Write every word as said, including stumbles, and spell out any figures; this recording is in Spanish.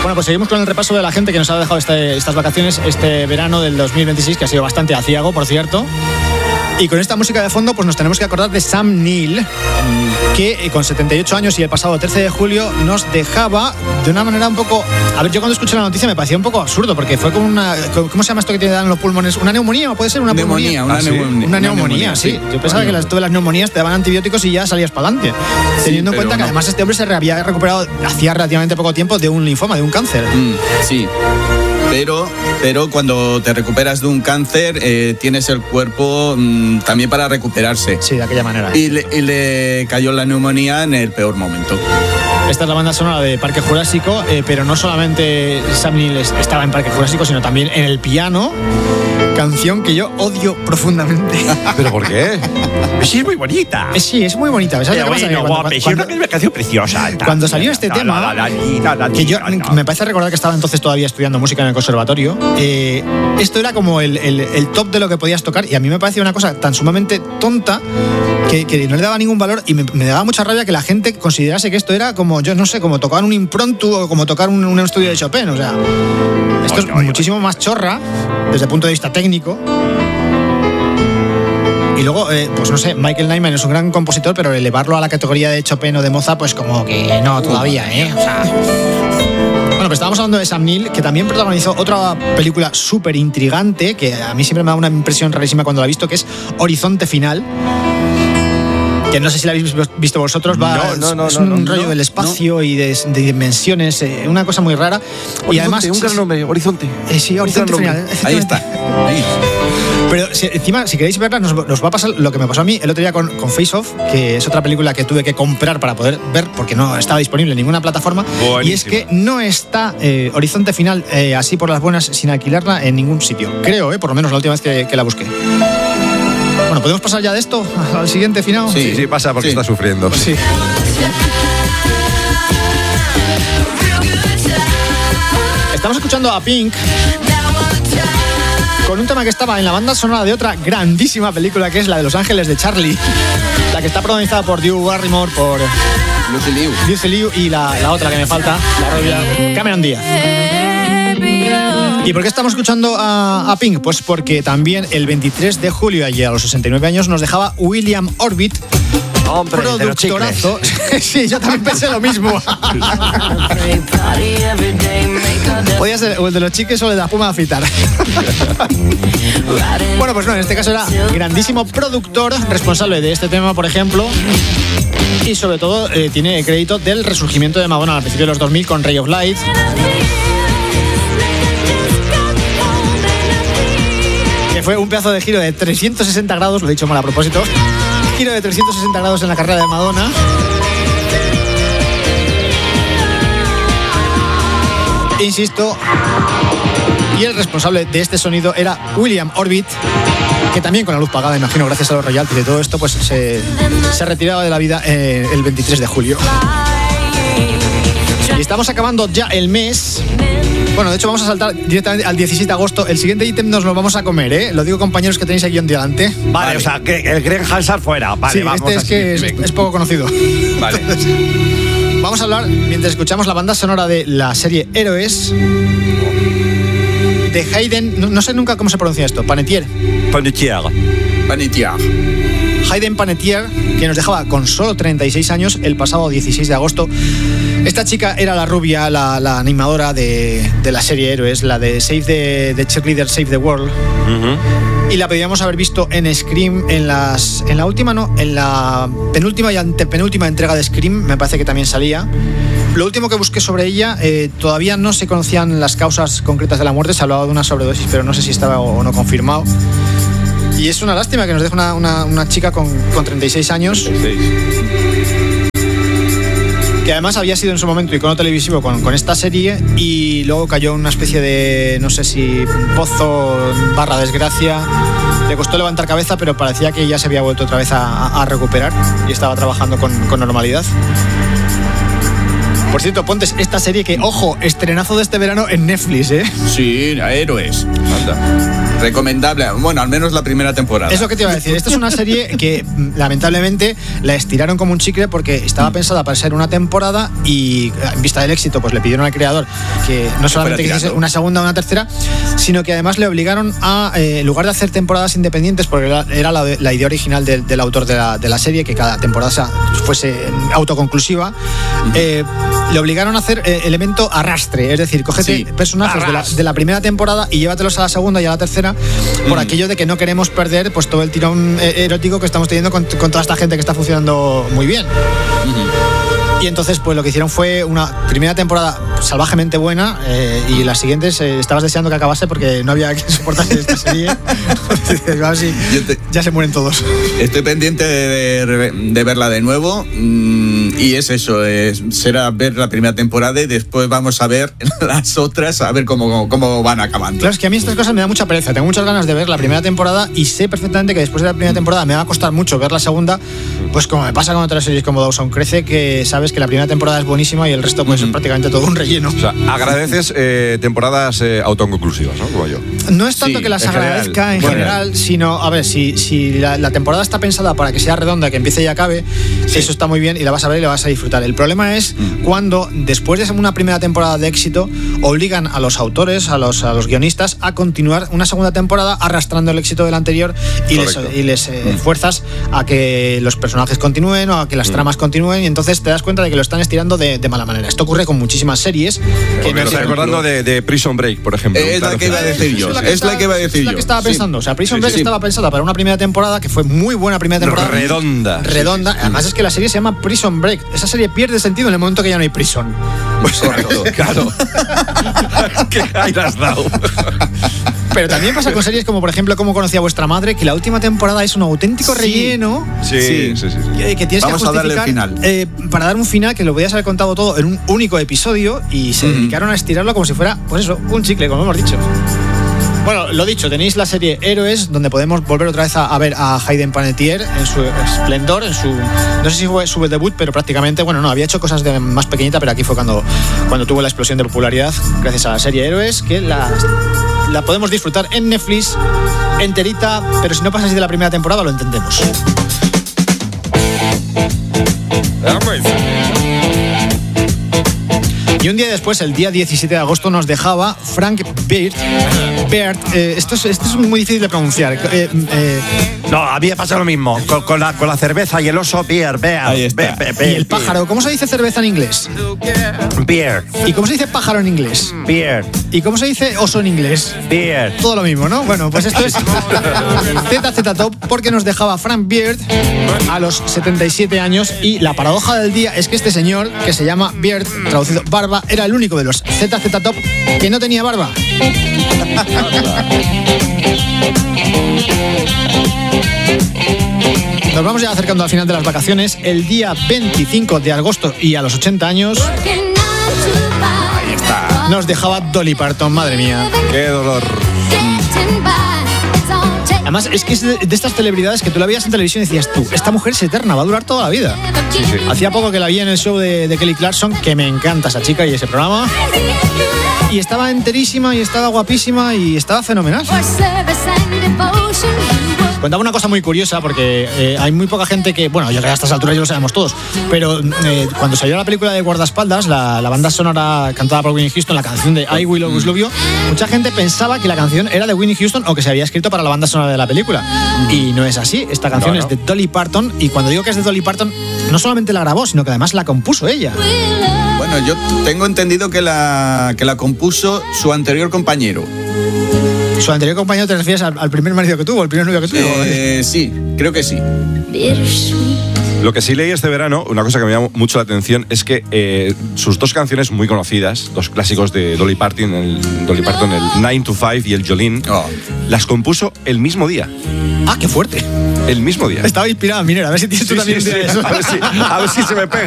Bueno, pues seguimos con el repaso de la gente que nos ha dejado este, estas vacaciones, este verano del dos mil veintiséis, que ha sido bastante aciago, por cierto. Y con esta música de fondo, pues nos tenemos que acordar de Sam Neill, que con setenta y ocho años y el pasado trece de julio nos dejaba de una manera un poco... A ver, yo cuando escuché la noticia me parecía un poco absurdo, porque fue como una... ¿Cómo se llama esto que te dan los pulmones? ¿Una neumonía? ¿O puede ser una neumonía? Pulmonía? Una, ah, ¿sí? neumonía, una, una neumonía, sí. sí. Yo pensaba que las, todas las neumonías te daban antibióticos y ya salías para adelante. Sí, teniendo en cuenta no. que además este hombre se había recuperado hacía relativamente poco tiempo de un linfoma, de un cáncer. Mm, sí. Pero, pero cuando te recuperas de un cáncer, eh, tienes el cuerpo mmm, también para recuperarse. Sí, de aquella manera. Y le, y le cayó la neumonía en el peor momento. Esta es la banda sonora de Parque Jurásico, eh, pero no solamente Sam Neill estaba en Parque Jurásico, sino también en el piano. Canción que yo odio profundamente. ¿Pero por qué? Sí, es muy bonita. Sí, es muy bonita. ¿Sabes bueno, cuando, guape, cuando, es una canción preciosa. Cuando salió este tema, que yo me parece recordar que estaba entonces todavía estudiando música en el conservatorio, eh, esto era como el, el, el top de lo que podías tocar y a mí me parecía una cosa tan sumamente tonta que, que no le daba ningún valor y me, me daba mucha rabia que la gente considerase que esto era como, yo no sé, como tocar un impromptu o como tocar un, un estudio de Chopin. O sea, esto es muchísimo más chorra desde el punto de vista técnico. Y luego, eh, pues no sé, Michael Nyman es un gran compositor, pero elevarlo a la categoría de Chopin o de Mozart, pues como que no, todavía, ¿eh? O sea... Bueno, pues estábamos hablando de Sam Neill, que también protagonizó otra película súper intrigante, que a mí siempre me da una impresión rarísima cuando la he visto, que es Horizonte Final. Que no sé si la habéis visto vosotros, va, no, no, no, es no, un no, rollo no, del espacio no. y de, de dimensiones, eh, una cosa muy rara. Horizonte, y además un gran nombre, Horizonte. Eh, sí, Horizonte Final. Ahí está. Ahí. Pero si, encima, si queréis verla, nos, nos va a pasar lo que me pasó a mí el otro día con, con Face Off, que es otra película que tuve que comprar para poder ver, porque no estaba disponible en ninguna plataforma. Buenísimo. Y es que no está eh, Horizonte Final eh, así por las buenas, sin alquilarla en ningún sitio. Creo, eh, por lo menos la última vez que, que la busqué. Bueno, ¿podemos pasar ya de esto al siguiente final? Sí, sí, sí pasa porque sí. Está sufriendo. Sí. Estamos escuchando a Pink con un tema que estaba en la banda sonora de otra grandísima película, que es la de Los Ángeles de Charlie, la que está protagonizada por Drew Barrymore, por Lucy Liu, Lucy Liu y la, la otra que me falta, la rubia, Cameron Díaz. ¿Y por qué estamos escuchando a, a Pink? Pues porque también el veintitrés de julio, allí a los sesenta y nueve años, nos dejaba William Orbit. Hombre, productorazo. Sí, yo también pensé lo mismo. Podía ser o el de los chiques o el de la espuma de afeitar. Bueno, pues no, en este caso era grandísimo productor, responsable de este tema, por ejemplo. Y sobre todo eh, tiene crédito del resurgimiento de Madonna al principio de los dos mil con Ray of Light. Que fue un pedazo de giro de trescientos sesenta grados, lo he dicho mal a propósito. Giro de trescientos sesenta grados en la carrera de Madonna. Insisto, y el responsable de este sonido era William Orbit, que también con la luz pagada, imagino, gracias a los royalties y todo esto, pues se, se retiraba de la vida eh, el veintitrés de julio. Y estamos acabando ya el mes. Bueno, de hecho vamos a saltar directamente al diecisiete de agosto. El siguiente ítem nos lo vamos a comer, ¿eh? Lo digo, compañeros, que tenéis aquí en delante. Vale, vale, o sea, que el Greg Hansard fuera. Vale, sí, vamos este es que es, es poco conocido. Vale. Entonces, vamos a hablar, mientras escuchamos la banda sonora de la serie Héroes, de Hayden, no, no sé nunca cómo se pronuncia esto, Panettiere. Panettiere. Panettiere. Hayden Panettiere, que nos dejaba con solo treinta y seis años el pasado dieciséis de agosto. Esta chica era la rubia, la, la animadora de, de la serie Héroes, la de Save the, the Cheerleader, Save the World. Uh-huh. Y la podíamos haber visto en Scream, en las en la última, no, en la penúltima y antepenúltima entrega de Scream, me parece que también salía. Lo último que busqué sobre ella, eh, todavía no se conocían las causas concretas de la muerte, se hablaba de una sobredosis, pero no sé si estaba o no confirmado. Y es una lástima que nos deje una, una, una chica con, con treinta y seis años. treinta y seis. Que además había sido en su momento icono televisivo con, con esta serie y luego cayó en una especie de, no sé si pozo barra desgracia. Le costó levantar cabeza, pero parecía que ya se había vuelto otra vez a, a recuperar y estaba trabajando con, con normalidad. Por cierto, Pontes, esta serie que, ojo, estrenazo de este verano en Netflix, ¿eh? Sí, Héroes. Anda. Recomendable, bueno, al menos la primera temporada. Es lo que te iba a decir. Esta es una serie que lamentablemente la estiraron como un chicle porque estaba pensada para ser una temporada y en vista del éxito pues le pidieron al creador que no solamente que hiciese una segunda o una tercera, sino que además le obligaron a, eh, en lugar de hacer temporadas independientes, porque era, era la, la idea original del, del autor de la, de la serie, que cada temporada fuese autoconclusiva, eh, le obligaron a hacer eh, elemento arrastre, es decir, cógete sí, personajes de la, de la primera temporada y llévatelos a la segunda y a la tercera, por mm. aquello de que no queremos perder pues todo el tirón erótico que estamos teniendo con, con toda esta gente que está funcionando muy bien. Mm-hmm. Y entonces pues lo que hicieron fue una primera temporada salvajemente buena, eh, y las siguientes eh, estabas deseando que acabase porque no había que soportar esta serie. Así, te, ya se mueren todos. Estoy pendiente de, de, de verla de nuevo, mmm, y es eso, es, será ver la primera temporada y después vamos a ver las otras, a ver cómo, cómo van acabando. Claro, es que a mí estas cosas me da mucha pereza, tengo muchas ganas de ver la primera temporada y sé perfectamente que después de la primera temporada me va a costar mucho ver la segunda, pues como me pasa con otras series como Dawson Crece, que sabes que la primera temporada es buenísima y el resto pues mm. es prácticamente todo un relleno. O sea, agradeces eh, temporadas eh, autoconclusivas, ¿no? Como yo. No es tanto sí, que las en agradezca general. en bueno, general, sino, a ver, si, si la, la temporada está pensada para que sea redonda, que empiece y acabe, sí. eso está muy bien y la vas a ver y la vas a disfrutar. El problema es mm. cuando, después de una primera temporada de éxito, obligan a los autores, a los, a los guionistas, a continuar una segunda temporada arrastrando el éxito del anterior y Correcto. les, y les eh, mm. fuerzas a que los personajes continúen o a que las mm. tramas continúen, y entonces te das cuenta de que lo están estirando de, de mala manera. Esto ocurre con muchísimas series. Que me estoy acordando de, de Prison Break, por ejemplo. Es claro, la que iba a decir yo. Es la que, es la que iba a decir yo. Es la que estaba pensando. Sí. O sea, Prison sí, Break sí, sí. estaba pensada para una primera temporada que fue muy buena primera temporada. Redonda. Redonda. Sí, sí. Además es que la serie se llama Prison Break. Esa serie pierde sentido en el momento que ya no hay prison. Pues correcto. Claro. ¿Qué has dado? Pero también pasa con series como, por ejemplo, Cómo conocí a vuestra madre, que la última temporada es un auténtico sí. relleno. Sí, sí, sí. sí, sí. Que, que tienes Vamos que justificar, a darle el final. Eh, para dar un final que lo podías haber contado todo en un único episodio y se mm. dedicaron a estirarlo como si fuera, pues eso, un chicle, como hemos dicho. Bueno, lo dicho, tenéis la serie Héroes, donde podemos volver otra vez a, a ver a Hayden Panettiere en su esplendor, en su, no sé si fue su debut, pero prácticamente, bueno, no, había hecho cosas de más pequeñita, pero aquí fue cuando, cuando tuvo la explosión de popularidad gracias a la serie Héroes, que la, la podemos disfrutar en Netflix enterita, pero si no pasas de la primera temporada lo entendemos. Y un día después, el día diecisiete de agosto, nos dejaba Frank Beard. Beard eh, esto, es, esto es muy difícil de pronunciar. Eh, eh, no, a mí me pasa lo mismo. Con, con, la, con la cerveza y el oso, Beard, Beard. Ahí está. Be, be, be, y el pájaro, ¿cómo se dice cerveza en inglés? Beard. ¿Y cómo se dice pájaro en inglés? Beard. ¿Y cómo se dice oso en inglés? Beard. Todo lo mismo, ¿no? Bueno, pues esto es Z Z Top, porque nos dejaba Frank Beard a los setenta y siete años, y la paradoja del día es que este señor, que se llama Beard, traducido barba, era el único de los Z Z Top que no tenía barba. Nos vamos ya acercando al final de las vacaciones. El día veinticinco de agosto y a los ochenta años, ahí está, nos dejaba Dolly Parton. Madre mía, qué dolor. Además, es que es de, de estas celebridades que tú la veías en televisión y decías tú, esta mujer es eterna, va a durar toda la vida. Sí, sí. Hacía poco que la vi en el show de, de Kelly Clarkson, que me encanta esa chica y ese programa. Y estaba enterísima y estaba guapísima y estaba fenomenal. Contaba una cosa muy curiosa, porque eh, hay muy poca gente que, bueno, yo creo que a estas alturas ya lo sabemos todos, pero eh, cuando salió la película de Guardaespaldas, la, la banda sonora cantada por Whitney Houston, la canción de I Will Always Love You, mucha gente pensaba que la canción era de Whitney Houston o que se había escrito para la banda sonora de la película. Y no es así. Esta canción no, no. es de Dolly Parton, y cuando digo que es de Dolly Parton, no solamente la grabó, sino que además la compuso ella. Bueno, yo tengo entendido que la, que la compuso su anterior compañero. ¿Su anterior compañero te refieres al, al primer marido que tuvo, el primer novio que tuvo? Eh, sí, creo que sí. Lo que sí leí este verano, una cosa que me llamó mucho la atención, es que eh, sus dos canciones muy conocidas, dos clásicos de Dolly Parton, el, Dolly Parton, el nine to five y el Jolene, oh. las compuso el mismo día. ¡Ah, qué fuerte! El mismo día. Estaba inspirada, Minera, a ver si tienes sí, tú también sí, un día sí. de eso. A ver si, a ver si se me pega.